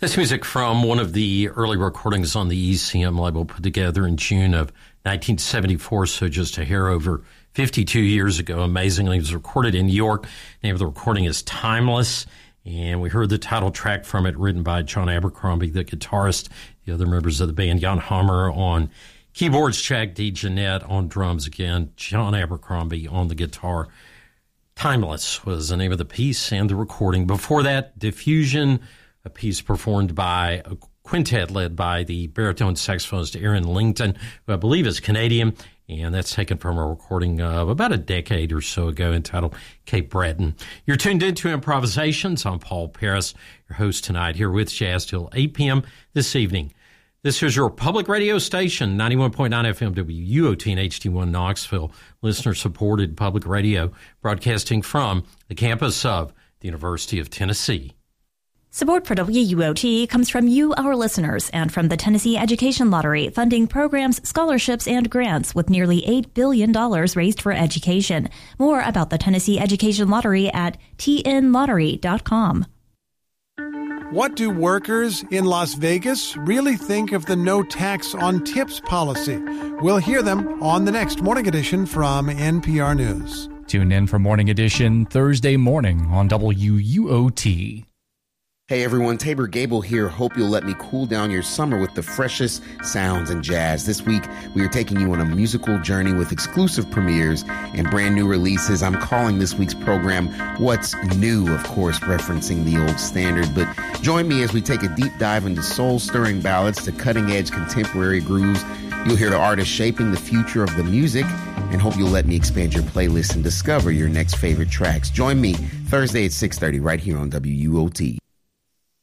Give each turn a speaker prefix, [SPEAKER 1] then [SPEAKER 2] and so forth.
[SPEAKER 1] This music from one of the early recordings on the ECM label put together in June of 1974, so just a hair over 52 years ago. Amazingly, it was recorded in New York. The name of the recording is Timeless, and we heard the title track from it written by John Abercrombie, the guitarist, the other members of the band, Jan Hammer on keyboards, Jack DeJohnette on drums again, John Abercrombie on the guitar. Timeless was the name of the piece and the recording. Before that, Diffusion, a piece performed by a quintet led by the baritone saxophonist Aaron Lington, who I believe is Canadian, and that's taken from a recording of about a decade or so ago entitled Cape Breton. You're tuned into Improvisations. I'm Paul Paris, your host tonight, here with Jazz till 8 p.m. this evening. This is your public radio station, 91.9 FM WUOT in HD1 Knoxville, listener-supported public radio, broadcasting from the campus of the University of Tennessee.
[SPEAKER 2] Support for WUOT comes from you, our listeners, and from the Tennessee Education Lottery, funding programs, scholarships, and grants with nearly $8 billion raised for education. More about the Tennessee Education Lottery at tnlottery.com.
[SPEAKER 3] What do workers in Las Vegas really think of the no tax on tips policy? We'll hear them on the next Morning Edition from NPR News.
[SPEAKER 4] Tune in for Morning Edition Thursday morning on WUOT.
[SPEAKER 5] Hey everyone, Tabor Gable here. Hope you'll let me cool down your summer with the freshest sounds in jazz. This week, we are taking you on a musical journey with exclusive premieres and brand new releases. I'm calling this week's program What's New, of course, referencing the old standard. But join me as we take a deep dive into soul-stirring ballads to cutting-edge contemporary grooves. You'll hear the artists shaping the future of the music, and hope you'll let me expand your playlist and discover your next favorite tracks. Join me Thursday at 6:30 right here on WUOT.